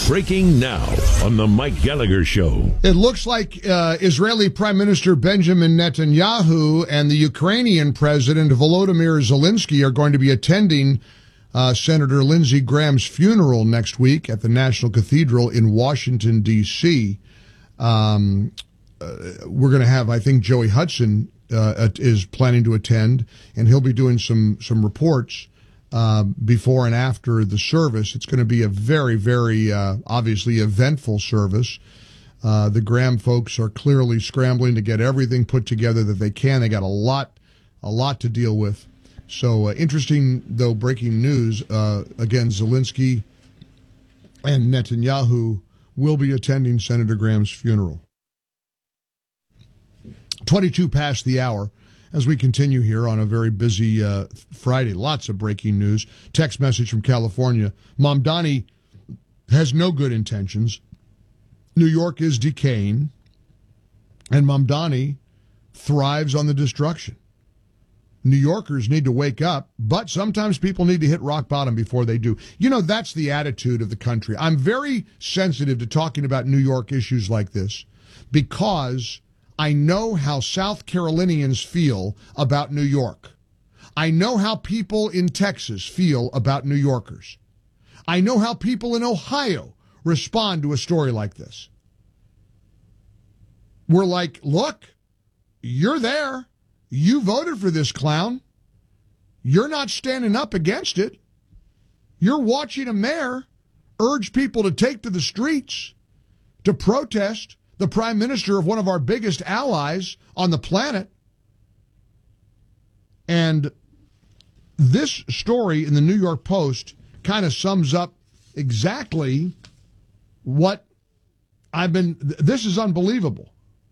Breaking now on the Mike Gallagher Show. It looks like Israeli Prime Minister Benjamin Netanyahu and the Ukrainian President Volodymyr Zelensky are going to be attending Senator Lindsey Graham's funeral next week at the National Cathedral in Washington, D.C. We're going to have, I think, Joey Hudson is planning to attend, and he'll be doing some reports before and after the service. It's going to be a very, very obviously eventful service. The Graham folks are clearly scrambling to get everything put together that they can. They got a lot to deal with. So interesting, though, breaking news. Again, Zelensky and Netanyahu will be attending Senator Graham's funeral. 22 past the hour. As we continue here on a very busy Friday, lots of breaking news. Text message from California. Mamdani has no good intentions. New York is decaying, and Mamdani thrives on the destruction. New Yorkers need to wake up, but sometimes people need to hit rock bottom before they do. You know, that's the attitude of the country. I'm very sensitive to talking about New York issues like this because I know how South Carolinians feel about New York. I know how people in Texas feel about New Yorkers. I know how people in Ohio respond to a story like this. We're like, look, you're there. You voted for this clown. You're not standing up against it. You're watching a mayor urge people to take to the streets to protest the prime minister of one of our biggest allies on the planet. And this story in the New York Post kind of sums up exactly what this is unbelievable.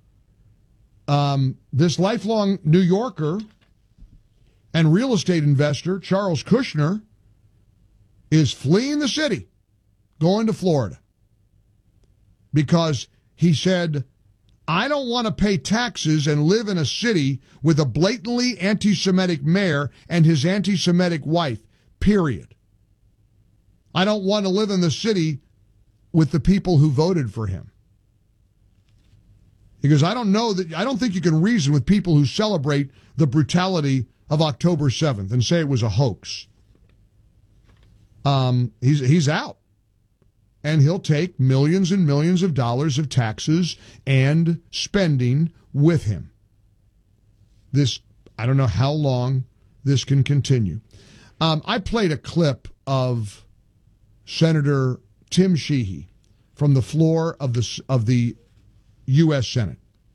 This lifelong New Yorker and real estate investor, Charles Kushner, is fleeing the city, going to Florida, because he said, I don't want to pay taxes and live in a city with a blatantly anti-Semitic mayor and his anti-Semitic wife, period. I don't want to live in the city with the people who voted for him. He goes, I don't think you can reason with people who celebrate the brutality of October 7th and say it was a hoax. He's out. And he'll take millions and millions of dollars of taxes and spending with him. I don't know how long this can continue. I played a clip of Senator Tim Sheehy from the floor of the U.S. Senate.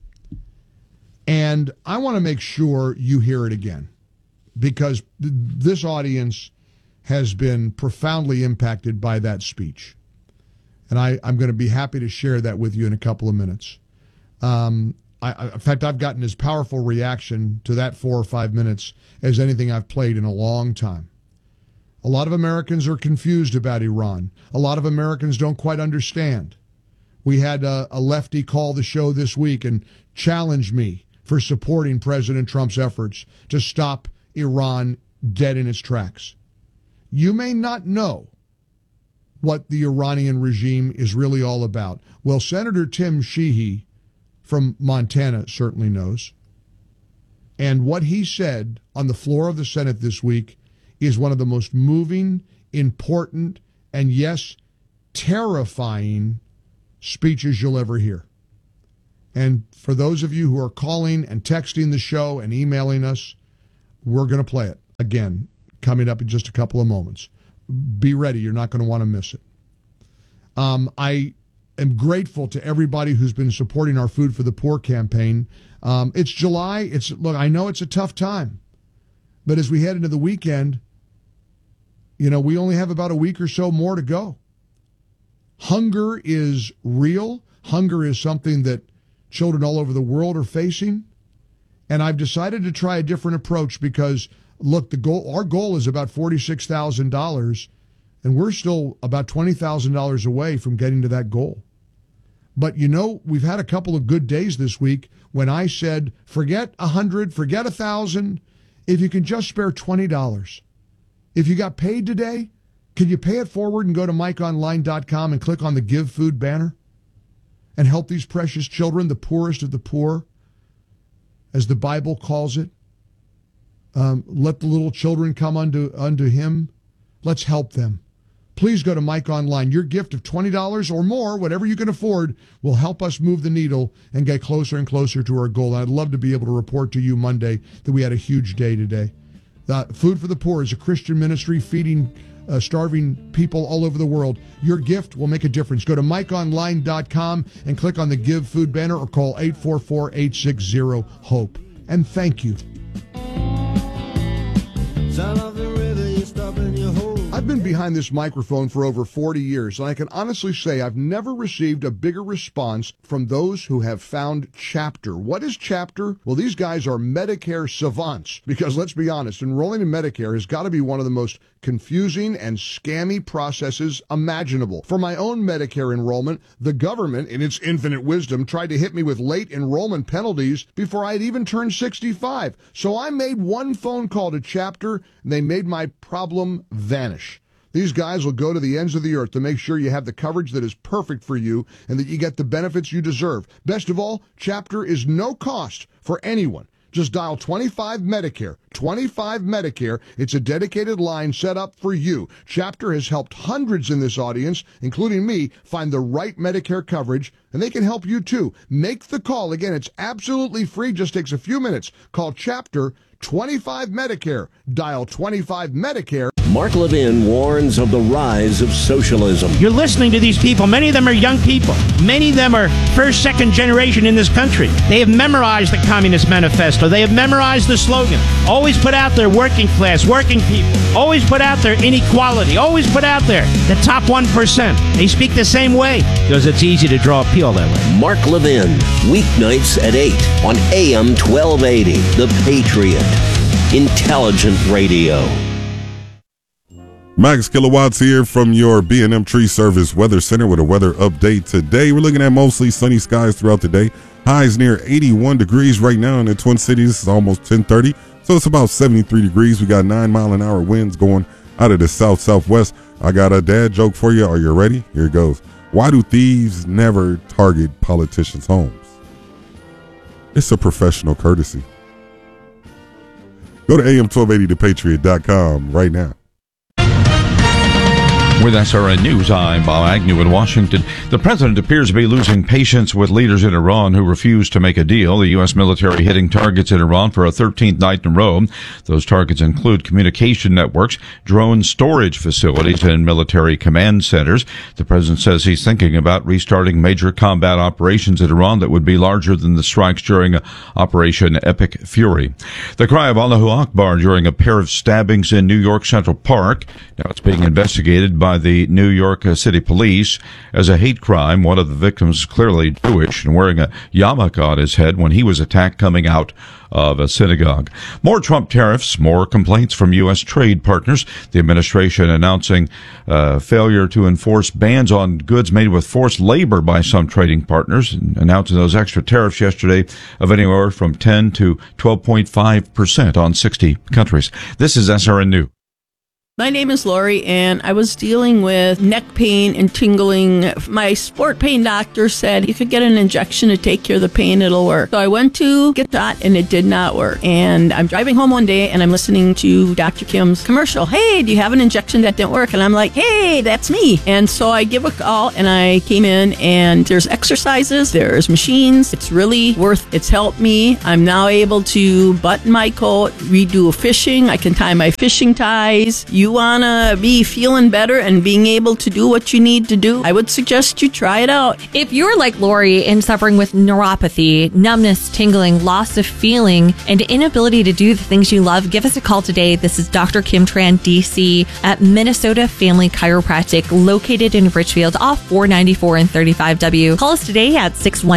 And I want to make sure you hear it again, because this audience has been profoundly impacted by that speech. And I'm going to be happy to share that with you in a couple of minutes. In fact, I've gotten as powerful reaction to that 4 or 5 minutes as anything I've played in a long time. A lot of Americans are confused about Iran. A lot of Americans don't quite understand. We had a lefty call the show this week and challenge me for supporting President Trump's efforts to stop Iran dead in its tracks. You may not know what the Iranian regime is really all about. Well, Senator Tim Sheehy from Montana certainly knows. And what he said on the floor of the Senate this week is one of the most moving, important, and yes, terrifying speeches you'll ever hear. And for those of you who are calling and texting the show and emailing us, we're going to play it again, coming up in just a couple of moments. Be ready. You're not going to want to miss it. I am grateful to everybody who's been supporting our Food for the Poor campaign. It's July. Look, I know it's a tough time, but as we head into the weekend, we only have about a week or so more to go. Hunger is real. Hunger is something that children all over the world are facing. And I've decided to try a different approach because, look, our goal is about $46,000, and we're still about $20,000 away from getting to that goal. But, we've had a couple of good days this week when I said, forget 100, forget 1,000. If you can just spare $20. If you got paid today, Can you pay it forward and go to MikeOnline.com and click on the Give Food banner and help these precious children, the poorest of the poor, as the Bible calls it? Let the little children come unto him. Let's help them. Please go to Mike Online. Your gift of $20 or more, whatever you can afford, will help us move the needle and get closer and closer to our goal. And I'd love to be able to report to you Monday that we had a huge day today. Food for the Poor is a Christian ministry feeding starving people all over the world. Your gift will make a difference. Go to MikeOnline.com and click on the Give Food banner or call 844-860-HOPE. And thank you. I've been behind this microphone for over 40 years, and I can honestly say I've never received a bigger response from those who have found Chapter. What is Chapter? Well, these guys are Medicare savants, because let's be honest, enrolling in Medicare has got to be one of the most confusing and scammy processes imaginable. For my own Medicare enrollment, the government, in its infinite wisdom, tried to hit me with late enrollment penalties before I had even turned 65. So I made one phone call to Chapter, and they made my problem vanish. These guys will go to the ends of the earth to make sure you have the coverage that is perfect for you and that you get the benefits you deserve. Best of all, Chapter is no cost for anyone. Just dial 25 Medicare. 25 Medicare. It's a dedicated line set up for you. Chapter has helped hundreds in this audience, including me, find the right Medicare coverage, and they can help you too. Make the call. Again, it's absolutely free. Just takes a few minutes. Call Chapter 25 Medicare. Dial 25 Medicare. Mark Levin warns of the rise of socialism. You're listening to these people. Many of them are young people. Many of them are first, second generation in this country. They have memorized the Communist Manifesto. They have memorized the slogan. Always put out there working class, working people. Always put out there inequality. Always put out there the top 1%. They speak the same way because it's easy to draw appeal that way. Mark Levin, weeknights at 8 on AM 1280, The Patriot. Intelligent radio. Max Kilowatts here from your B&M Tree Service Weather Center with a weather update today. We're looking at mostly sunny skies throughout the day. Highs near 81 degrees right now in the Twin Cities. It's almost 10:30, so it's about 73 degrees. We got 9-mile-an-hour winds going out of the south-southwest. I got a dad joke for you. Are you ready? Here it goes. Why do thieves never target politicians' homes? It's a professional courtesy. Go to am1280thepatriot.com right now. With SRN News, I'm Bob Agnew in Washington. The president appears to be losing patience with leaders in Iran who refuse to make a deal. The U.S. military hitting targets in Iran for a 13th night in a row. Those targets include communication networks, drone storage facilities, and military command centers. The president says he's thinking about restarting major combat operations in Iran that would be larger than the strikes during Operation Epic Fury. The cry of Allahu Akbar during a pair of stabbings in New York Central Park. Now it's being investigated by the New York City Police as a hate crime. One of the victims clearly Jewish and wearing a yarmulke on his head when he was attacked coming out of a synagogue. More Trump tariffs, more complaints from U.S. trade partners. The administration announcing failure to enforce bans on goods made with forced labor by some trading partners, and announcing those extra tariffs yesterday of anywhere from 10 to 12.5% on 60 countries. This is SRN News. My name is Lori, and I was dealing with neck pain and tingling. My sport pain doctor said you could get an injection to take care of the pain, it'll work. So I went to get that, and it did not work. And I'm driving home one day, and I'm listening to Dr. Kim's commercial. Hey, do you have an injection that didn't work? And I'm like, hey, that's me. And so I give a call, and I came in, and there's exercises, there's machines. It's really it's helped me. I'm now able to button my coat, redo fishing. I can tie my fishing ties. You want to be feeling better and being able to do what you need to do, I would suggest you try it out. If you're like Lori and suffering with neuropathy, numbness, tingling, loss of feeling, and inability to do the things you love, give us a call today. This is Dr. Kim Tran, DC, at Minnesota Family Chiropractic, located in Richfield, off 494 and 35W. Call us today at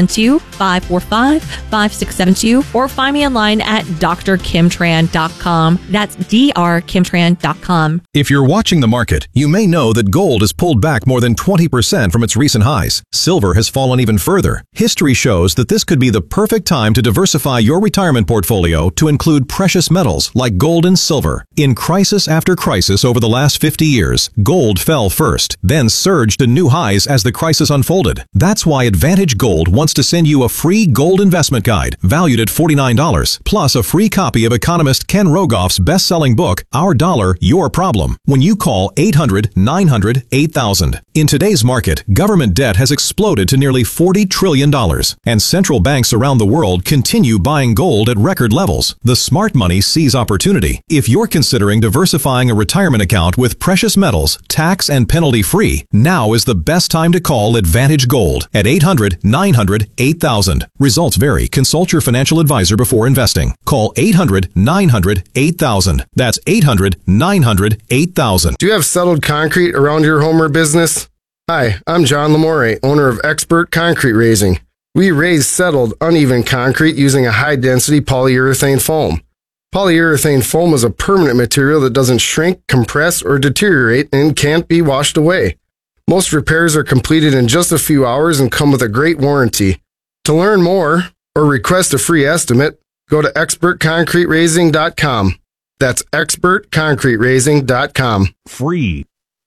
612-545-5672 or find me online at drkimtran.com. That's drkimtran.com. Goldandsilver.com. If you're watching the market, you may know that gold has pulled back more than 20% from its recent highs. Silver has fallen even further. History shows that this could be the perfect time to diversify your retirement portfolio to include precious metals like gold and silver. In crisis after crisis over the last 50 years, gold fell first, then surged to new highs as the crisis unfolded. That's why Advantage Gold wants to send you a free gold investment guide valued at $49, plus a free copy of economist Ken Rogoff's best-selling book, Our Dollar, Your Problem, when you call 800-900-8000. In today's market, government debt has exploded to nearly $40 trillion, and central banks around the world continue buying gold at record levels. The smart money sees opportunity. If you're considering diversifying a retirement account with precious metals, tax and penalty-free, now is the best time to call Advantage Gold at 800-900-8000. Results vary. Consult your financial advisor before investing. Call 800-900-8000. That's 800-900-8000. Do you have settled concrete around your home or business? Hi, I'm John Lamore, owner of Expert Concrete Raising. We raise settled, uneven concrete using a high-density polyurethane foam. Polyurethane foam is a permanent material that doesn't shrink, compress, or deteriorate and can't be washed away. Most repairs are completed in just a few hours and come with a great warranty. To learn more or request a free estimate, go to expertconcreteracing.com. That's expertconcreteracing.com. Free.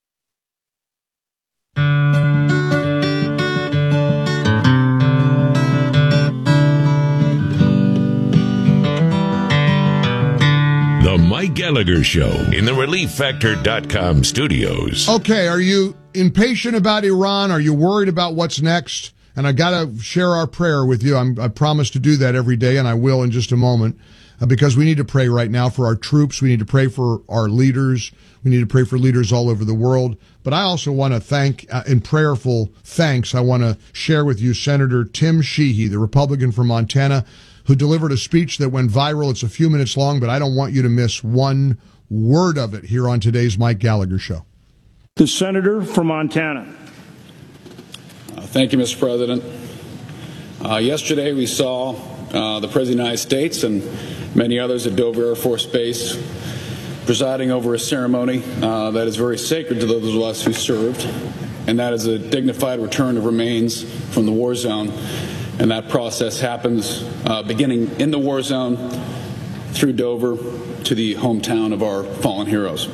The Mike Gallagher Show in the ReliefFactor.com studios. Okay, are you impatient about Iran? Are you worried about what's next? And I got to share our prayer with you. I promise to do that every day, and I will in just a moment, because we need to pray right now for our troops. We need to pray for our leaders. We need to pray for leaders all over the world. But I also want to thank, in prayerful thanks, I want to share with you Senator Tim Sheehy, the Republican from Montana, who delivered a speech that went viral. It's a few minutes long, but I don't want you to miss one word of it here on today's Mike Gallagher Show. The senator from Montana. Thank you, Mr. President. Yesterday we saw the President of the United States and many others at Dover Air Force Base presiding over a ceremony that is very sacred to those of us who served, and that is a dignified return of remains from the war zone. And that process happens beginning in the war zone through Dover to the hometown of our fallen heroes.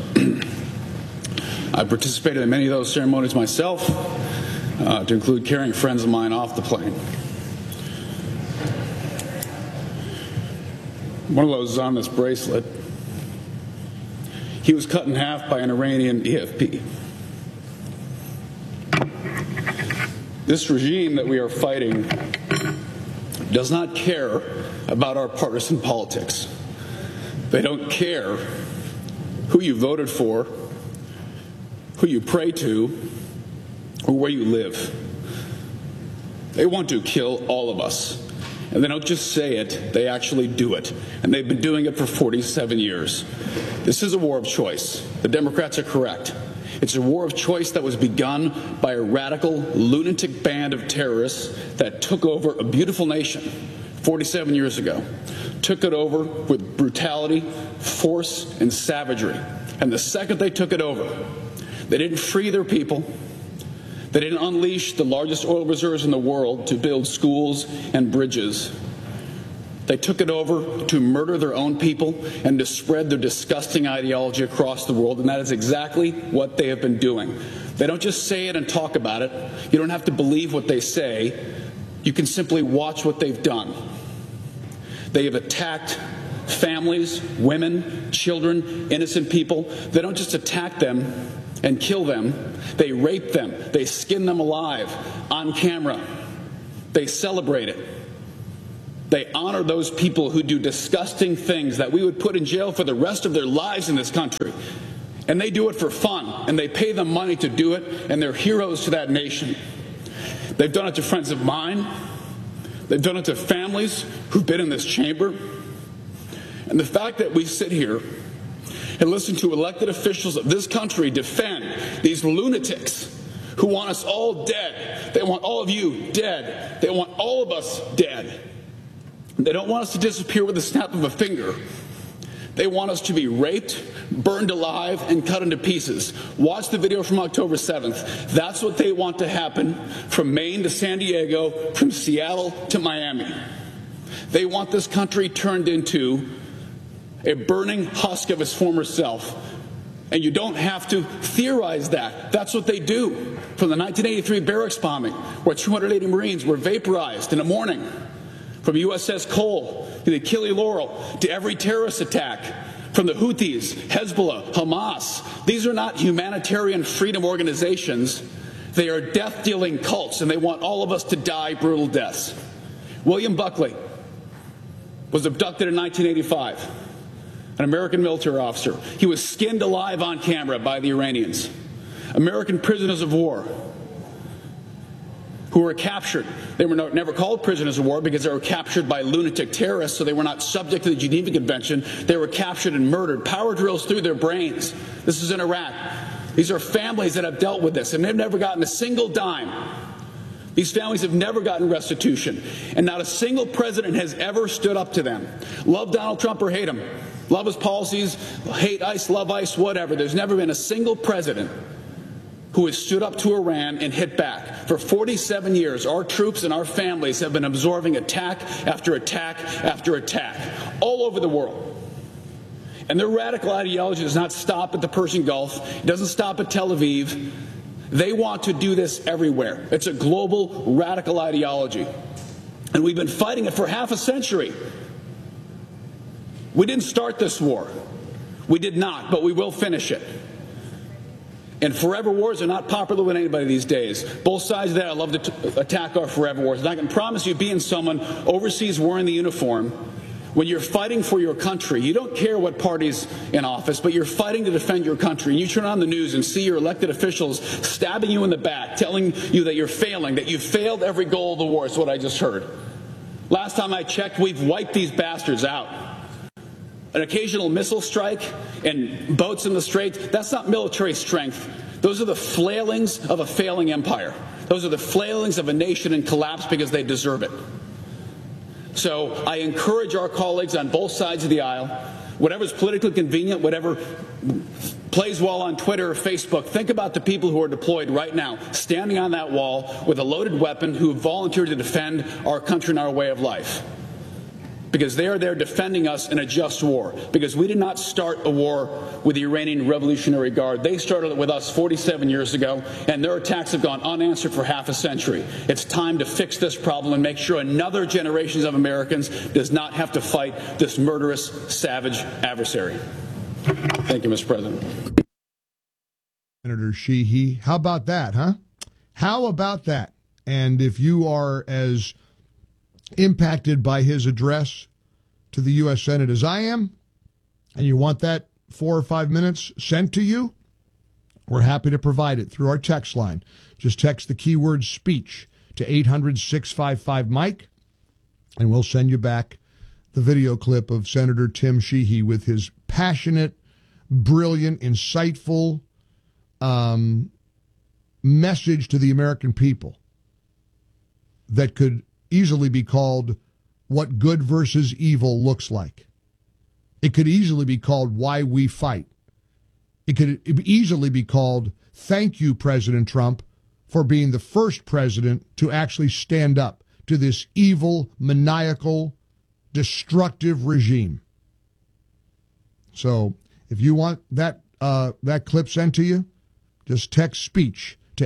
I participated in many of those ceremonies myself, to include carrying friends of mine off the plane. One of those is on this bracelet. He was cut in half by an Iranian EFP. This regime that we are fighting does not care about our partisan politics. They don't care who you voted for, who you pray to, or where you live. They want to kill all of us. And they don't just say it, they actually do it. And they've been doing it for 47 years. This is a war of choice. The Democrats are correct. It's a war of choice that was begun by a radical, lunatic band of terrorists that took over a beautiful nation 47 years ago. Took it over with brutality, force, and savagery. And the second they took it over, they didn't free their people. They didn't unleash the largest oil reserves in the world to build schools and bridges. They took it over to murder their own people and to spread their disgusting ideology across the world, and that is exactly what they have been doing. They don't just say it and talk about it. You don't have to believe what they say. You can simply watch what they've done. They have attacked families, women, children, innocent people. They don't just attack them and kill them. They rape them. They skin them alive on camera. They celebrate it. They honor those people who do disgusting things that we would put in jail for the rest of their lives in this country. And they do it for fun, and they pay them money to do it, and they're heroes to that nation. They've done it to friends of mine. They've done it to families who've been in this chamber. And the fact that we sit here and listen to elected officials of this country defend these lunatics who want us all dead. They want all of you dead. They want all of us dead. They don't want us to disappear with the snap of a finger. They want us to be raped, burned alive, and cut into pieces. Watch the video from October 7th. That's what they want to happen from Maine to San Diego, from Seattle to Miami. They want this country turned into a burning husk of its former self. And you don't have to theorize that. That's what they do. From the 1983 barracks bombing, where 280 Marines were vaporized in a morning, from USS Cole to the Achille Laurel to every terrorist attack, from the Houthis, Hezbollah, Hamas. These are not humanitarian freedom organizations. They are death-dealing cults, and they want all of us to die brutal deaths. William Buckley was abducted in 1985. An American military officer. He was skinned alive on camera by the Iranians. American prisoners of war who were captured. They were never called prisoners of war because they were captured by lunatic terrorists, so they were not subject to the Geneva Convention. They were captured and murdered. Power drills through their brains. This is in Iraq. These are families that have dealt with this, and they've never gotten a single dime. These families have never gotten restitution, and not a single president has ever stood up to them. Love Donald Trump or hate him. Love his policies, hate ICE, love ICE, whatever. There's never been a single president who has stood up to Iran and hit back. For 47 years, our troops and our families have been absorbing attack after attack after attack all over the world. And their radical ideology does not stop at the Persian Gulf. It doesn't stop at Tel Aviv. They want to do this everywhere. It's a global radical ideology. And we've been fighting it for half a century. We didn't start this war. We did not, but we will finish it. And forever wars are not popular with anybody these days. Both sides of that, I love to attack our forever wars. And I can promise you, being someone overseas wearing the uniform, when you're fighting for your country, you don't care what party's in office, but you're fighting to defend your country. And you turn on the news and see your elected officials stabbing you in the back, telling you that you're failing, that you've failed every goal of the war, is what I just heard. Last time I checked, we've wiped these bastards out. An occasional missile strike and boats in the Straits, that's not military strength. Those are the flailings of a failing empire. Those are the flailings of a nation in collapse because they deserve it. So I encourage our colleagues on both sides of the aisle, whatever's politically convenient, whatever plays well on Twitter or Facebook, think about the people who are deployed right now, standing on that wall with a loaded weapon, who volunteered to defend our country and our way of life. Because they are there defending us in a just war. Because we did not start a war with the Iranian Revolutionary Guard. They started it with us 47 years ago, and their attacks have gone unanswered for half a century. It's time to fix this problem and make sure another generation of Americans does not have to fight this murderous, savage adversary. Thank you, Mr. President. Senator Sheehy, how about that, huh? How about that? And if you are as impacted by his address to the U.S. Senate as I am, and you want that 4 or 5 minutes sent to you, we're happy to provide it through our text line. Just text the keyword speech to 800-655-MIKE, and we'll send you back the video clip of Senator Tim Sheehy with his passionate, brilliant, insightful message to the American people that could easily be called What Good Versus Evil Looks Like. It could easily be called Why We Fight. It could easily be called Thank You, President Trump, for being the first president to actually stand up to this evil, maniacal, destructive regime. So if you want that clip sent to you, just text speech to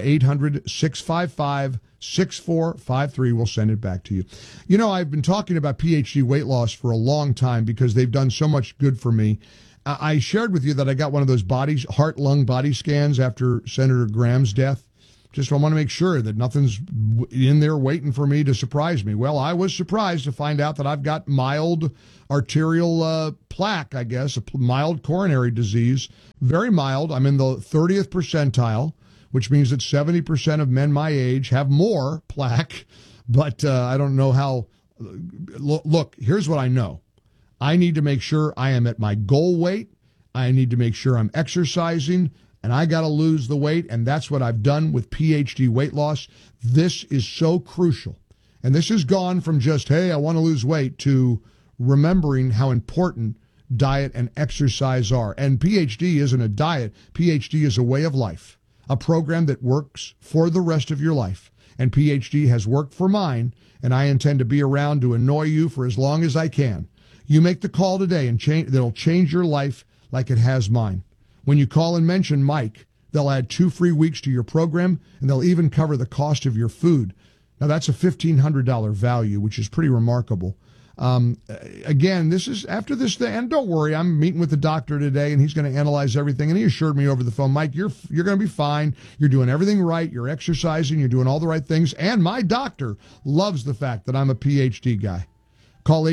800-655-6453. We'll send it back to you. You know, I've been talking about PhD weight loss for a long time because they've done so much good for me. I shared with you that I got one of those heart-lung body scans after Senator Graham's death. Just I want to make sure that nothing's in there waiting for me to surprise me. Well, I was surprised to find out that I've got mild arterial plaque, I guess, a mild coronary disease. Very mild. I'm in the 30th percentile, which means that 70% of men my age have more plaque, but I don't know how. Look, here's what I know. I need to make sure I am at my goal weight. I need to make sure I'm exercising, and I got to lose the weight, and that's what I've done with PhD weight loss. This is so crucial. And this has gone from just, hey, I want to lose weight, to remembering how important diet and exercise are. And PhD isn't a diet. PhD is a way of life, a program that works for the rest of your life. And PhD has worked for mine, and I intend to be around to annoy you for as long as I can. You make the call today, and that'll change your life like it has mine. When you call and mention Mike, they'll add 2 free weeks to your program, and they'll even cover the cost of your food. Now, that's a $1,500 value, which is pretty remarkable. Again, this is after this thing, and don't worry, I'm meeting with the doctor today, and he's going to analyze everything, and he assured me over the phone, Mike, you're going to be fine. You're doing everything right. You're exercising. You're doing all the right things. And my doctor loves the fact that I'm a PhD guy. Call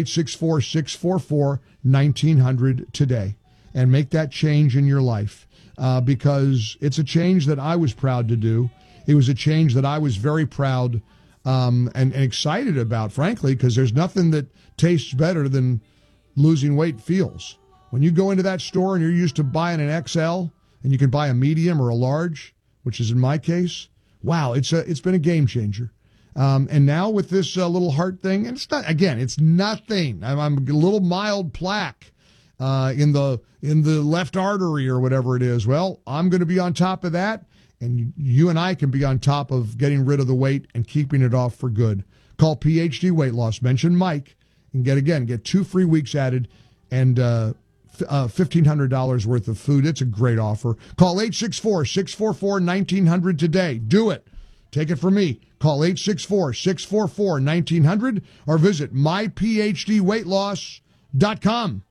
864-644-1900 today and make that change in your life, because it's a change that I was proud to do. It was a change that I was very proud and excited about, frankly, because there's nothing that tastes better than losing weight feels. When you go into that store and you're used to buying an XL and you can buy a medium or a large, which is in my case, wow, it's been a game changer. And now with this little heart thing, and it's nothing. I'm a little mild plaque in the left artery or whatever it is. Well, I'm going to be on top of that. And you and I can be on top of getting rid of the weight and keeping it off for good. Call PhD Weight Loss. Mention Mike and get 2 free weeks added and $1,500 worth of food. It's a great offer. Call 864-644-1900 today. Do it. Take it from me. Call 864-644-1900 or visit myphdweightloss.com.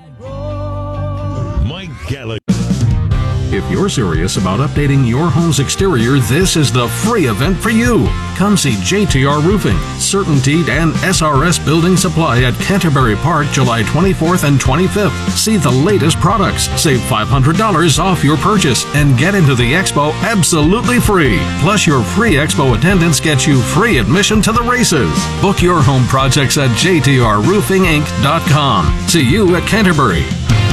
Mike Gallagher. If you're serious about updating your home's exterior, this is the free event for you. Come see JTR Roofing, CertainTeed, and SRS Building Supply at Canterbury Park, July 24th and 25th. See the latest products, save $500 off your purchase, and get into the expo absolutely free. Plus, your free expo attendance gets you free admission to the races. Book your home projects at jtrroofinginc.com. See you at Canterbury.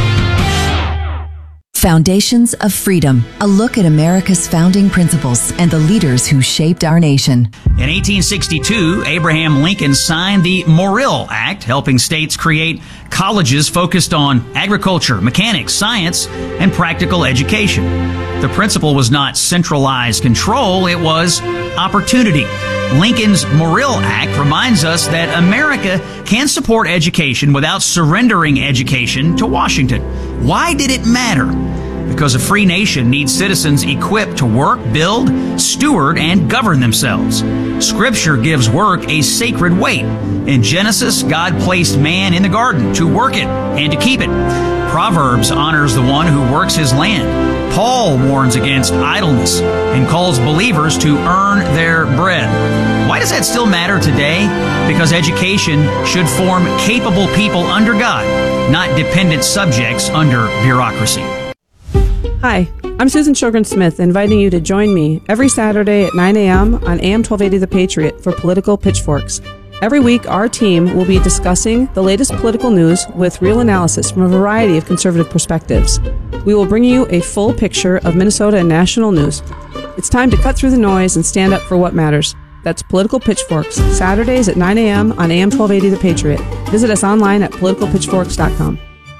Foundations of Freedom, a look at America's founding principles and the leaders who shaped our nation. In 1862, Abraham Lincoln signed the Morrill Act, helping states create colleges focused on agriculture, mechanics, science, and practical education. The principle was not centralized control, it was opportunity. Lincoln's Morrill Act reminds us that America can support education without surrendering education to Washington. Why did it matter? Because a free nation needs citizens equipped to work, build, steward, and govern themselves. Scripture gives work a sacred weight. In Genesis, God placed man in the garden to work it and to keep it. Proverbs honors the one who works his land. Paul warns against idleness and calls believers to earn their bread. Why does that still matter today? Because education should form capable people under God, not dependent subjects under bureaucracy. Hi, I'm Susan Sjogren-Smith, inviting you to join me every Saturday at 9 a.m. on AM 1280 The Patriot for Political Pitchforks. Every week, our team will be discussing the latest political news with real analysis from a variety of conservative perspectives. We will bring you a full picture of Minnesota and national news. It's time to cut through the noise and stand up for what matters. That's Political Pitchforks, Saturdays at 9 a.m. on AM 1280 The Patriot. Visit us online at politicalpitchforks.com.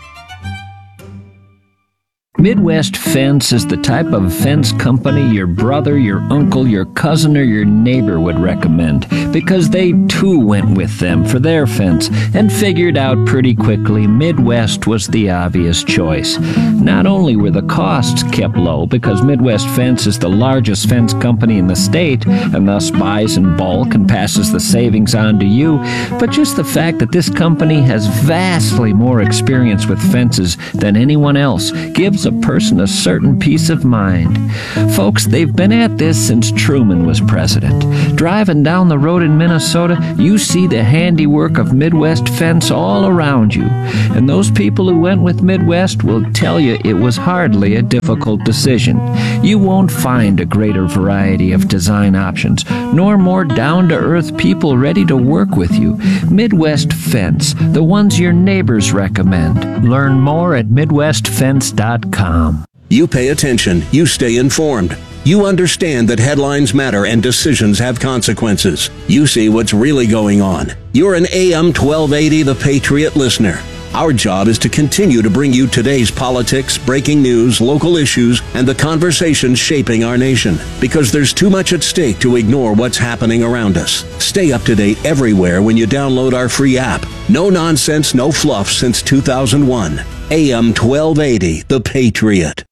Midwest Fence is the type of fence company your brother, your uncle, your cousin, or your neighbor would recommend, because they too went with them for their fence and figured out pretty quickly Midwest was the obvious choice. Not only were the costs kept low, because Midwest Fence is the largest fence company in the state and thus buys in bulk and passes the savings on to you, but just the fact that this company has vastly more experience with fences than anyone else gives a person a certain peace of mind. Folks, they've been at this since Truman was president. Driving down the road in Minnesota, you see the handiwork of Midwest Fence all around you. And those people who went with Midwest will tell you it was hardly a difficult decision. You won't find a greater variety of design options, nor more down-to-earth people ready to work with you. Midwest Fence, the ones your neighbors recommend. Learn more at MidwestFence.com. You pay attention. You stay informed. You understand that headlines matter and decisions have consequences. You see what's really going on. You're an AM 1280 The Patriot listener. Our job is to continue to bring you today's politics, breaking news, local issues, and the conversations shaping our nation. Because there's too much at stake to ignore what's happening around us. Stay up to date everywhere when you download our free app. No nonsense, no fluff since 2001. AM 1280, The Patriot.